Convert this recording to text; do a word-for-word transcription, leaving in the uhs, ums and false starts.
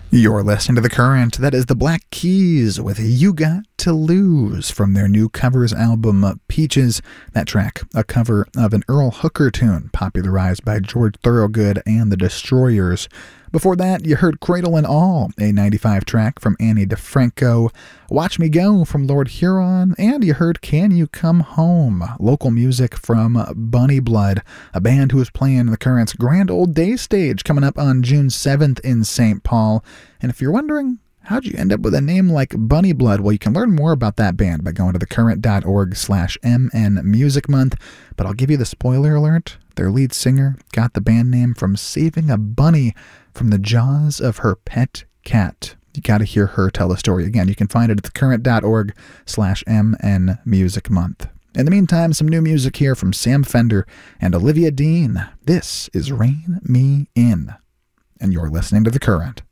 You're listening to The Current. That is the Black Keys with You Got to Lose from their new covers album, Peaches. That track, a cover of an Earl Hooker tune popularized by George Thorogood and the Destroyers. Before that, you heard Cradle and All, a ninety-five track from Annie DeFranco, Watch Me Go from Lord Huron, and you heard Can You Come Home, local music from Bunny Blood, a band who is playing The Current's Grand Old Day stage coming up on June seventh in Saint Paul. And if you're wondering, how'd you end up with a name like Bunny Blood? Well, you can learn more about that band by going to thecurrent.org slash MN Music Month. But I'll give you the spoiler alert. Their lead singer got the band name from saving a bunny from the jaws of her pet cat. You got to hear her tell the story. Again, you can find it at thecurrent.org slash MN Music Month. In the meantime, some new music here from Sam Fender and Olivia Dean. This is Rain Me In, and you're listening to The Current.